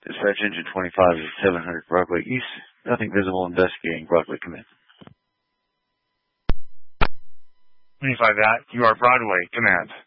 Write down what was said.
Dispatch engine 25 is 700 Broadway East. Nothing visible. Investigating. Broadway command. 25 that. You are Broadway. Command.